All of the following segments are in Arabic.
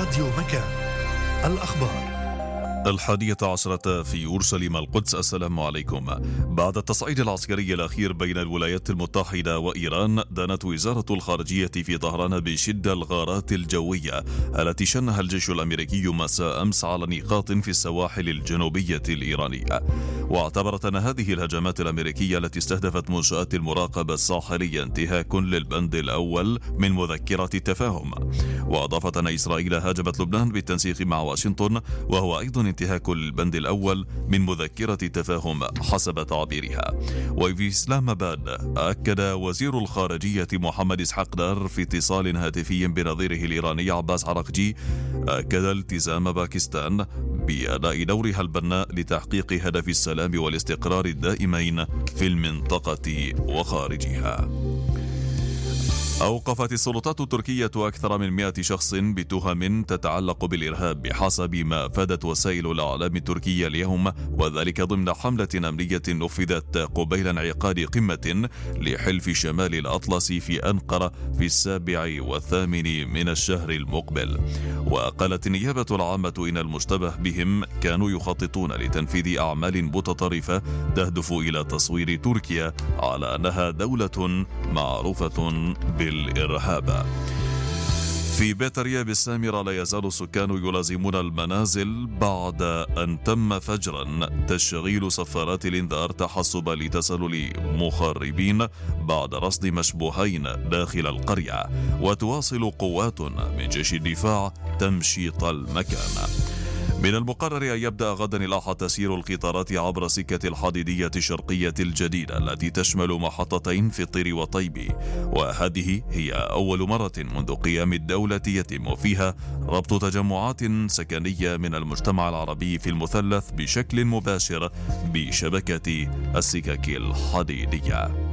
راديو مكان. الأخبار 11 في أورشليم القدس. السلام عليكم. بعد التصعيد العسكري الأخير بين الولايات المتحدة وإيران، دانت وزارة الخارجية في طهران بشدة الغارات الجوية التي شنها الجيش الأمريكي مساء أمس على نقاط في السواحل الجنوبية الإيرانية. واعتبرت أن هذه الهجمات الأمريكية التي استهدفت منشآت المراقبة الساحلية انتهاك للبند الأول من مذكرة التفاهم. وأضافت أن إسرائيل هاجمت لبنان بالتنسيق مع واشنطن، وهو أيضا انتهاك البند الأول من مذكرة التفاهم حسب تعبيرها. وفي إسلام آباد، أكد وزير الخارجية محمد إسحاق دار في اتصال هاتفي بنظيره الإيراني عباس عراقجي، أكد التزام باكستان بأداء دورها البناء لتحقيق هدف السلام والاستقرار الدائمين في المنطقة وخارجها. أوقفت السلطات التركية أكثر من 100 شخص بتهم تتعلق بالإرهاب بحسب ما أفادت وسائل الإعلام التركية اليوم، وذلك ضمن حملة أمنية نفذت قبيل انعقاد قمة لحلف شمال الأطلس في أنقرة في 7 و8 من الشهر المقبل. وقالت النيابة العامة إن المشتبه بهم كانوا يخططون لتنفيذ أعمال متطرفة تهدف إلى تصوير تركيا على أنها دولة معروفة بالإرهاب. في بيت رياب السامرة، لا يزال السكان يلازمون المنازل بعد أن تم فجرا تشغيل صفارات الإنذار تحسبا لتسلل مخربين بعد رصد مشبوهين داخل القرية. وتواصل قوات من جيش الدفاع تمشيط المكان. من المقرر أن يبدأ غدا الأحد تسير القطارات عبر سكة الحديدية الشرقية الجديدة التي تشمل محطتين في الطير وطيبي، وهذه هي أول مرة منذ قيام الدولة يتم فيها ربط تجمعات سكنية من المجتمع العربي في المثلث بشكل مباشر بشبكة السكك الحديدية.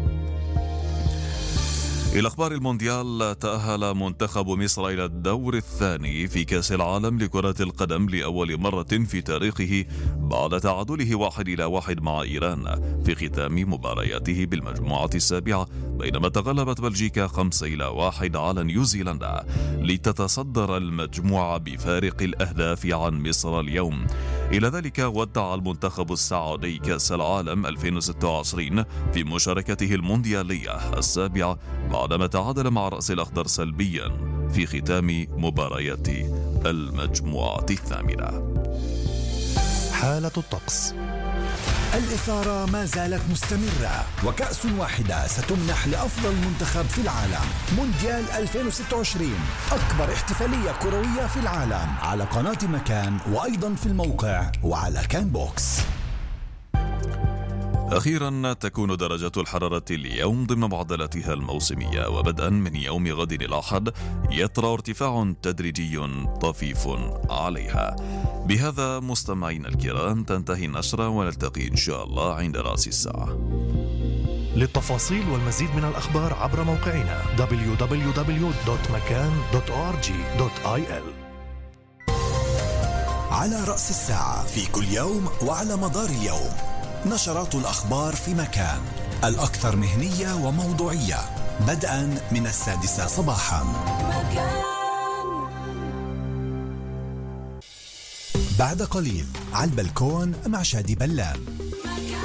إلى أخبار المونديال، تأهل منتخب مصر إلى الدور الثاني في كأس العالم لكرة القدم لأول مرة في تاريخه بعد تعادله 1-1 مع إيران في ختام مبارياته بالمجموعة السابعة، بينما تغلبت بلجيكا 5-1 على نيوزيلندا لتتصدر المجموعة بفارق الأهداف عن مصر اليوم. إلى ذلك، ودع المنتخب السعودي كأس العالم 2026 في مشاركته المونديالية السابعة بعدما تعادل مع رأس الأخضر سلبيا في ختام مباريات المجموعة الثامنة. حالة الطقس. الإثارة ما زالت مستمرة، وكأس واحدة ستمنح لأفضل منتخب في العالم. مونديال 2026، أكبر احتفالية كروية في العالم، على قناة مكان وأيضا في الموقع وعلى كان بوكس. أخيرا، تكون درجة الحرارة اليوم ضمن معدلاتها الموسمية، وبدءا من يوم غد الأحد يطرأ ارتفاع تدريجي طفيف عليها. بهذا مستمعينا الكرام تنتهي النشرة، ونلتقي إن شاء الله عند رأس الساعة. للتفاصيل والمزيد من الأخبار عبر موقعنا www.makan.org.il. على رأس الساعة في كل يوم وعلى مدار اليوم، نشرات الأخبار في مكان، الأكثر مهنية وموضوعية، بدءا من 6 صباحا. بعد قليل على البلكون مع شادي بلان.